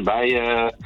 bij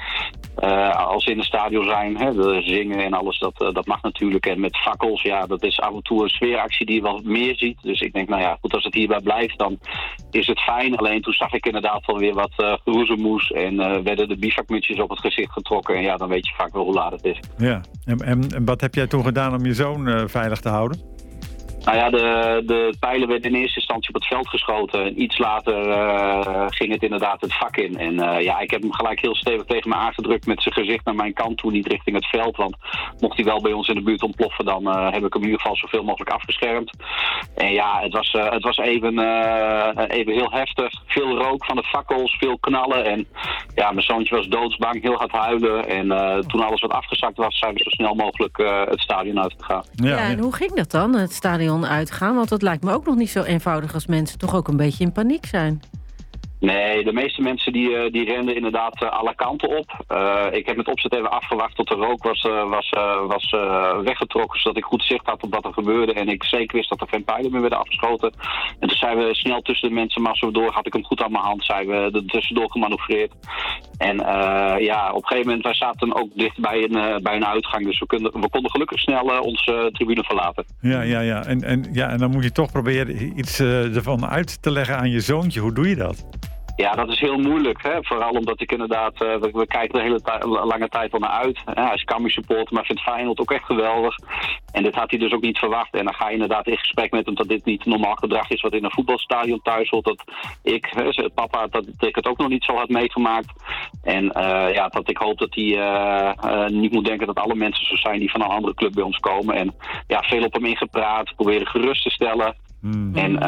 als ze in het stadion zijn. Hè, de zingen en alles, dat mag natuurlijk. En met fakkels, ja, dat is af en toe een sfeeractie die je wel meer ziet. Dus ik denk, nou ja, goed, als het hierbij blijft, dan is het fijn. Alleen toen zag ik inderdaad wel weer wat geroezemoes en werden de bivakmutsjes op het gezicht getrokken. En ja, dan weet je vaak wel hoe laat het is. Ja, en wat heb jij toen gedaan om je zoon veilig te houden? Nou ja, de pijlen werden in eerste instantie op het veld geschoten. En iets later ging het inderdaad het vak in. En ja, ik heb hem gelijk heel stevig tegen me aangedrukt met zijn gezicht naar mijn kant toe, niet richting het veld. Want mocht hij wel bij ons in de buurt ontploffen, dan heb ik hem in ieder geval zoveel mogelijk afgeschermd. En ja, het was even heel heftig. Veel rook van de fakkels, veel knallen. En ja, mijn zoontje was doodsbang, heel hard huilen. En toen alles wat afgezakt was, zijn we zo snel mogelijk het stadion uitgegaan. Ja, en hoe ging dat dan, het stadion uitgaan? Want dat lijkt me ook nog niet zo eenvoudig als mensen toch ook een beetje in paniek zijn. Nee, de meeste mensen die renden inderdaad alle kanten op. Ik heb met opzet even afgewacht tot de rook was weggetrokken, zodat ik goed zicht had op wat er gebeurde. En ik zeker wist dat er geen pijlen meer werden afgeschoten. En toen zijn we snel tussen de mensenmassa door, had ik hem goed aan mijn hand, zijn we er tussendoor gemanoeuvreerd. En ja, op een gegeven moment, wij zaten ook dicht bij een uitgang, dus we konden gelukkig snel onze tribune verlaten. Ja. En dan moet je toch proberen iets ervan uit te leggen aan je zoontje. Hoe doe je dat? Ja, dat is heel moeilijk. Hè? Vooral omdat ik inderdaad, we kijken er de hele lange tijd al naar uit. Hij is Cambuur supporter, maar vindt Feyenoord ook echt geweldig. En dit had hij dus ook niet verwacht. En dan ga je inderdaad in gesprek met hem dat dit niet normaal gedrag is wat in een voetbalstadion thuis hoort. Dat papa, dat ik het ook nog niet zo had meegemaakt. En ja, dat ik hoop dat hij niet moet denken dat alle mensen zo zijn die van een andere club bij ons komen. En ja, veel op hem ingepraat, proberen gerust te stellen. En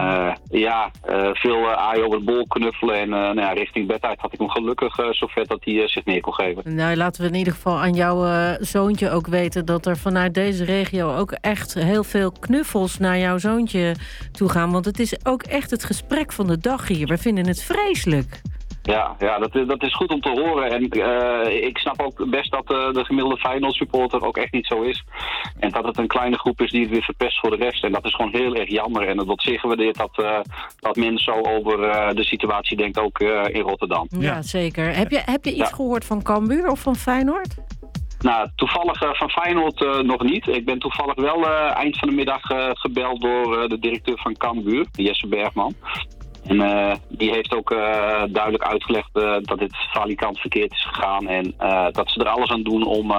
veel aai over de bol knuffelen en richting bed uit had ik hem gelukkig zover dat hij zich neer kon geven. Nou, laten we in ieder geval aan jouw zoontje ook weten dat er vanuit deze regio ook echt heel veel knuffels naar jouw zoontje toe gaan. Want het is ook echt het gesprek van de dag hier. We vinden het vreselijk. Ja, dat is goed om te horen. En ik snap ook best dat de gemiddelde Feyenoord supporter ook echt niet zo is. En dat het een kleine groep is die het weer verpest voor de rest. En dat is gewoon heel erg jammer. En het wordt zeer gewaardeerd dat men zo over de situatie denkt, ook in Rotterdam. Ja, zeker. Heb je iets gehoord van Cambuur of van Feyenoord? Nou, toevallig van Feyenoord nog niet. Ik ben toevallig wel eind van de middag gebeld door de directeur van Cambuur, Jesse Bergman. En die heeft ook duidelijk uitgelegd dat dit falikant verkeerd is gegaan. En dat ze er alles aan doen om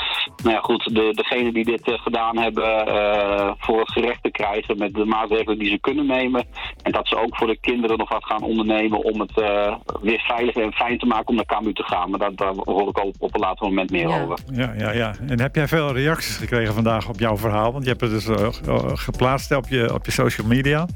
degenen die dit gedaan hebben voor het gerecht te krijgen met de maatregelen die ze kunnen nemen. En dat ze ook voor de kinderen nog wat gaan ondernemen om het weer veilig en fijn te maken om naar Cambuur te gaan. Maar daar hoor ik ook op een later moment meer over. Ja. En heb jij veel reacties gekregen vandaag op jouw verhaal? Want je hebt het dus geplaatst op je social media.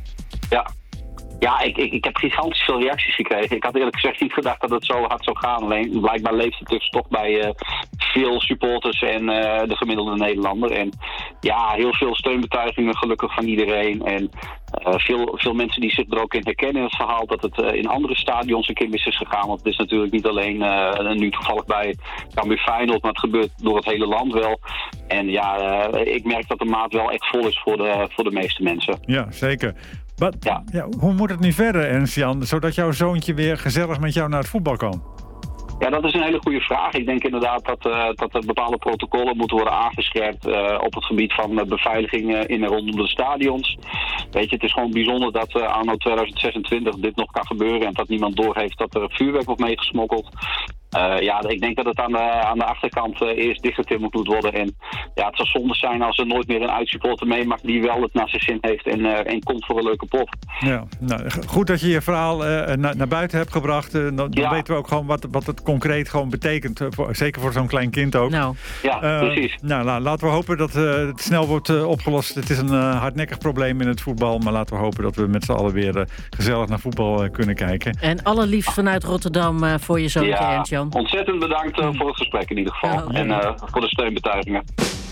Ja, ik heb gigantisch veel reacties gekregen. Ik had eerlijk gezegd niet gedacht dat het zo hard zou gaan. Alleen blijkbaar leeft het dus toch bij veel supporters en de gemiddelde Nederlander. En ja, heel veel steunbetuigingen gelukkig van iedereen. En veel mensen die zich er ook in herkennen in het verhaal dat het in andere stadions een keer mis is gegaan. Want het is natuurlijk niet alleen nu toevallig bij Cambuur Feyenoord, maar het gebeurt door het hele land wel. En ja, ik merk dat de maat wel echt vol is voor de meeste mensen. Ja, zeker. Hoe moet het nu verder, Ernst-Jan, zodat jouw zoontje weer gezellig met jou naar het voetbal kan? Ja, dat is een hele goede vraag. Ik denk inderdaad dat er bepaalde protocollen moeten worden aangescherpt op het gebied van beveiliging in en rondom de stadions. Weet je, het is gewoon bijzonder dat anno 2026 dit nog kan gebeuren en dat niemand doorheeft dat er vuurwerk wordt meegesmokkeld. Ik denk dat het aan de achterkant eerst dichtgetimmerd moet worden. En ja, het zou zonde zijn als er nooit meer een uitsupporter mee mag die wel het naar zijn zin heeft en komt voor een leuke pot. Ja, nou, goed dat je je verhaal naar buiten hebt gebracht. Dan weten we ook gewoon wat het concreet gewoon betekent. Zeker voor zo'n klein kind ook. Nou. Ja, precies. Nou, laten we hopen dat het snel wordt opgelost. Het is een hardnekkig probleem in het voetbal. Maar laten we hopen dat we met z'n allen weer gezellig naar voetbal kunnen kijken. En allerliefst vanuit Rotterdam voor je zoontje, Ernst-Jan. Ontzettend bedankt voor het gesprek in ieder geval. En voor de steunbetuigingen.